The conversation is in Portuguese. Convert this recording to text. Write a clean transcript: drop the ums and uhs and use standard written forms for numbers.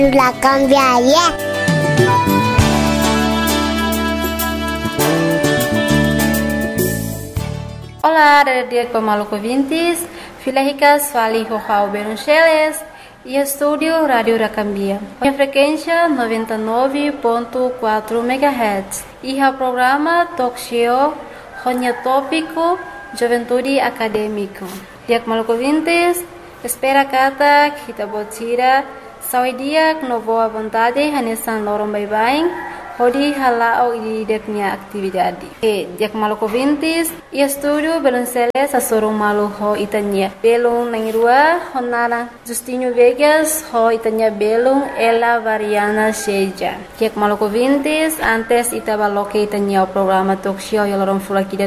La cambiaria. Olá, dia Maluco Vintes, Filahicas Fali Rojao Beruncheles e estúdio Rádio Racambia. A frequência 99.4 MHz e o programa Talk Show Ronya Tópico Juventude Acadêmico. Dia Maluco Vintes, espera kata kita botira saudia no boa vontade hanesan lorong bye-bye. Hodi halao di deknya aktividade. Dia Maluco Vintes e estúdio Belunceles a sorong malu ho itanya. Belung nangirua honara Justinho Vegas ho itanya belung Ela Variana Sheja. Dia Maluco Vintes antes itabaloke itanya o programa talk show ya lorong fulaki